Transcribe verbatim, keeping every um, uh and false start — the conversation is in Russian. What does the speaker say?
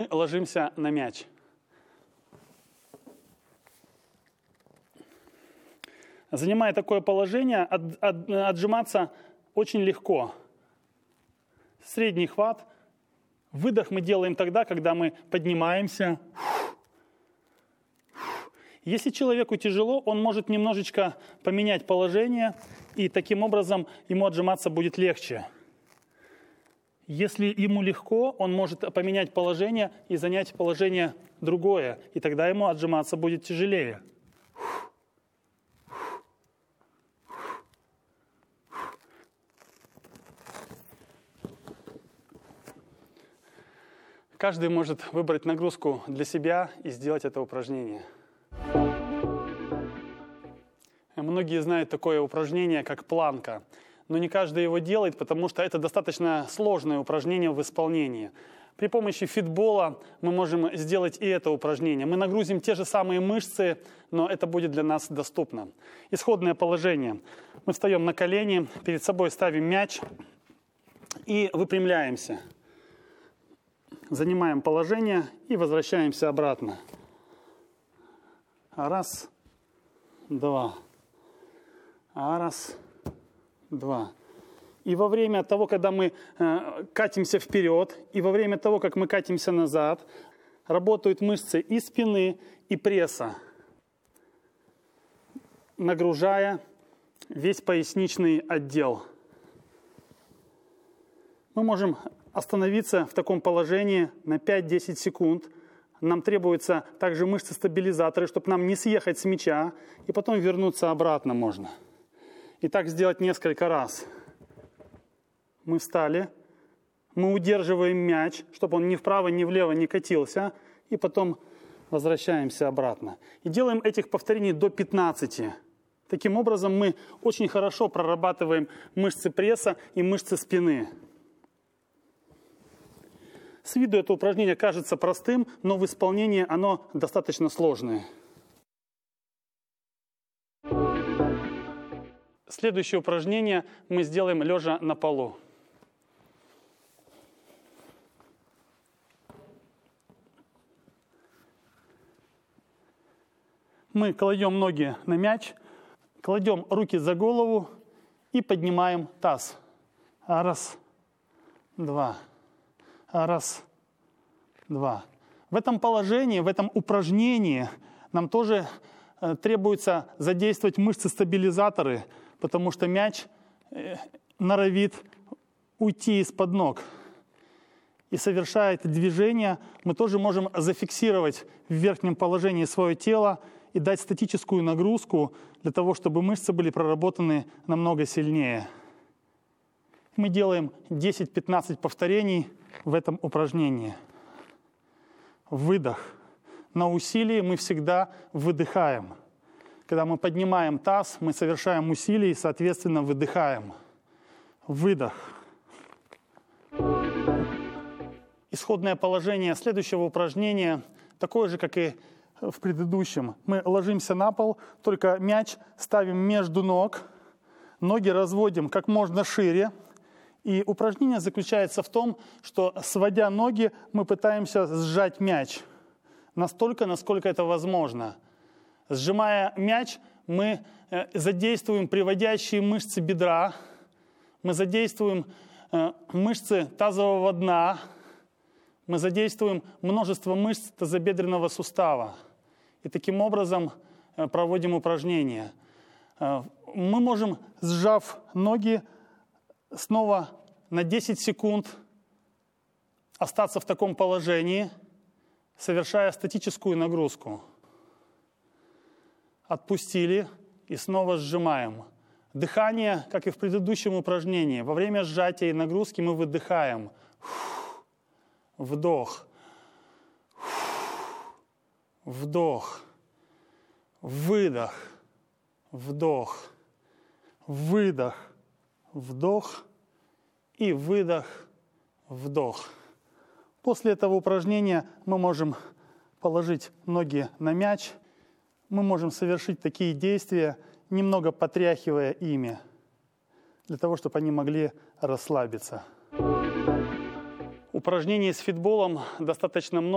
ложимся на мяч. Занимая такое положение, от, от, отжиматься очень легко. Средний хват. Выдох мы делаем тогда, когда мы поднимаемся. Если человеку тяжело, он может немножечко поменять положение, и таким образом ему отжиматься будет легче. Если ему легко, он может поменять положение и занять положение другое, и тогда ему отжиматься будет тяжелее. Каждый может выбрать нагрузку для себя и сделать это упражнение. Многие знают такое упражнение, как планка, но не каждый его делает, потому что это достаточно сложное упражнение в исполнении. При помощи фитбола мы можем сделать и это упражнение. Мы нагрузим те же самые мышцы, но это будет для нас доступно. Исходное положение. Мы встаем на колени, перед собой ставим мяч и выпрямляемся. Занимаем положение и возвращаемся обратно. Раз, два. Раз, два. И во время того, когда мы э, катимся вперед, и во время того, как мы катимся назад, работают мышцы и спины, и пресса, нагружая весь поясничный отдел. Мы можем остановиться в таком положении на пять-десять секунд. Нам требуются также мышцы-стабилизаторы, чтобы нам не съехать с мяча, и потом вернуться обратно можно. И так сделать несколько раз. Мы встали, мы удерживаем мяч, чтобы он ни вправо, ни влево не катился, и потом возвращаемся обратно. И делаем этих повторений до пятнадцати. Таким образом мы очень хорошо прорабатываем мышцы пресса и мышцы спины. С виду это упражнение кажется простым, но в исполнении оно достаточно сложное. Следующее упражнение мы сделаем лежа на полу. Мы кладем ноги на мяч, кладем руки за голову и поднимаем таз. Раз, два. Раз, два. В этом положении, в этом упражнении нам тоже э, требуется задействовать мышцы-стабилизаторы, потому что мяч э, норовит уйти из-под ног. И совершая это движение, мы тоже можем зафиксировать в верхнем положении свое тело и дать статическую нагрузку для того, чтобы мышцы были проработаны намного сильнее. Мы делаем десять-пятнадцать повторений в этом упражнении. Выдох. На усилии мы всегда выдыхаем. Когда мы поднимаем таз, мы совершаем усилие и, соответственно, выдыхаем. Выдох. Исходное положение следующего упражнения такое же, как и в предыдущем. Мы ложимся на пол, только мяч ставим между ног, ноги разводим как можно шире. И упражнение заключается в том, что, сводя ноги, мы пытаемся сжать мяч настолько, насколько это возможно. Сжимая мяч, мы задействуем приводящие мышцы бедра, мы задействуем мышцы тазового дна, мы задействуем множество мышц тазобедренного сустава. И таким образом проводим упражнение. Мы можем, сжав ноги, снова на десять секунд остаться в таком положении, совершая статическую нагрузку. Отпустили и снова сжимаем. Дыхание, как и в предыдущем упражнении. Во время сжатия и нагрузки мы выдыхаем. Вдох. Вдох. Выдох. Вдох. Выдох. Вдох и выдох, вдох. После этого упражнения мы можем положить ноги на мяч. Мы можем совершить такие действия, немного потряхивая ими, для того, чтобы они могли расслабиться. Упражнений с фитболом достаточно много.